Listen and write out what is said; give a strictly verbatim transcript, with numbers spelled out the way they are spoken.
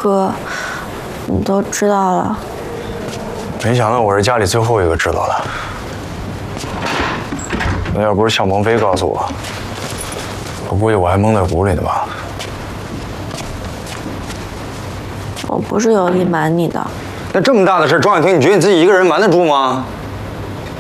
哥，你都知道了。 没想到我是家里最后一个知道的。那要不是向鹏飞告诉我，我估计我还蒙在鼓里呢吧。 我不是有意瞒你的。 那这么大的事，庄海婷，你觉得你自己一个人瞒得住吗？